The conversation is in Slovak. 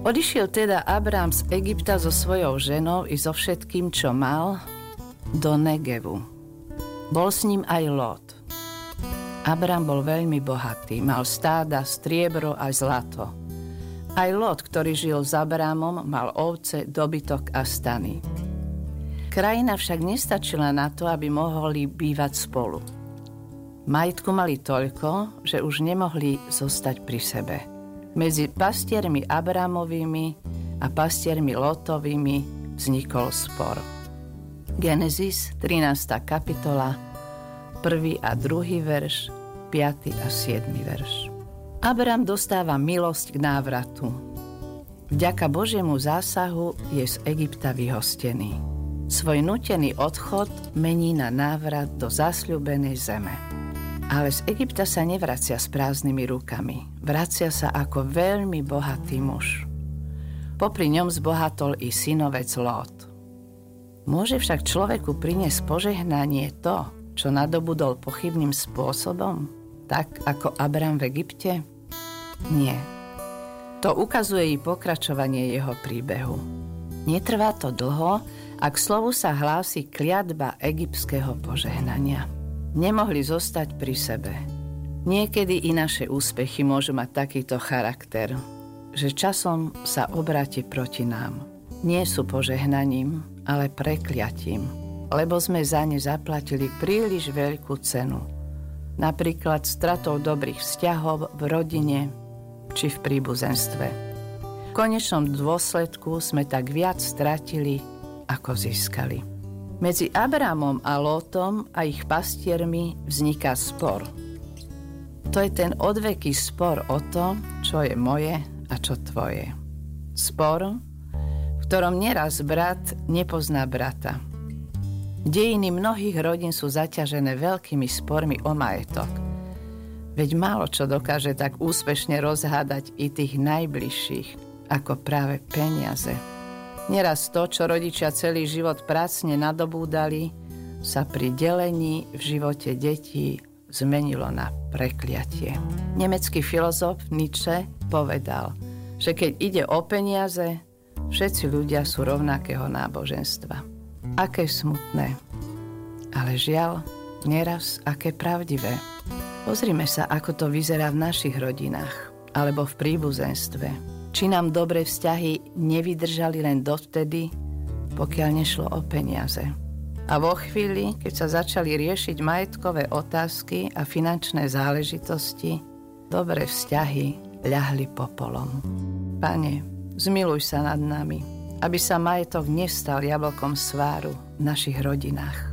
Odišiel teda Abrám z Egypta so svojou ženou i so všetkým, čo mal, do Negevu. Bol s ním aj Lot. Abrám bol veľmi bohatý, mal stáda, striebro a zlato. Aj Lot, ktorý žil s Abrámom, mal ovce, dobytok a stany. Krajina však nestačila na to, aby mohli bývať spolu. Majetku mali toľko, že už nemohli zostať pri sebe. Medzi pastiermi Abrámovými a pastiermi Lotovými vznikol spor. Genesis, 13. kapitola, 1. a 2. verš, 5. a 7. verš. Abrám dostáva milosť k návratu. Vďaka Božiemu zásahu je z Egypta vyhostený. Svoj nútený odchod mení na návrat do zasľúbenej zeme. Ale z Egypta sa nevracia s prázdnymi rukami. Vracia sa ako veľmi bohatý muž. Popri ňom zbohatol i synovec Lot. Môže však človeku priniesť požehnanie to, čo nadobudol pochybným spôsobom? Tak ako Abrám v Egypte? Nie. To ukazuje i pokračovanie jeho príbehu. Netrvá to dlho, a k slovu sa hlási kliatba egyptského požehnania. Nemohli zostať pri sebe. Niekedy i naše úspechy môžu mať takýto charakter, že časom sa obráti proti nám. Nie sú požehnaním, ale prekliatím, lebo sme za ne zaplatili príliš veľkú cenu. Napríklad stratou dobrých vzťahov v rodine či v príbuzenstve. V konečnom dôsledku sme tak viac stratili, ako získali. Medzi Abrámom a Lótom a ich pastiermi vzniká spor. To je ten odveký spor o to, čo je moje a čo tvoje. Spor, v ktorom neraz brat nepozná brata. Dejiny mnohých rodín sú zaťažené veľkými spormi o majetok. Veď málo čo dokáže tak úspešne rozhádať i tých najbližších, ako práve peniaze. Neraz to, čo rodičia celý život pracne nadobúdali, sa pri delení v živote detí zmenilo na prekliatie. Nemecký filozof Nietzsche povedal, že keď ide o peniaze, všetci ľudia sú rovnakého náboženstva. Aké smutné, ale žiaľ, neraz aké pravdivé. Pozrime sa, ako to vyzerá v našich rodinách alebo v príbuzenstve. Či nám dobré vzťahy nevydržali len dovtedy, pokiaľ nešlo o peniaze. A vo chvíli, keď sa začali riešiť majetkové otázky a finančné záležitosti, dobré vzťahy ľahli popolom. Pane, zmiluj sa nad nami, aby sa majetok nestal jablkom sváru v našich rodinách.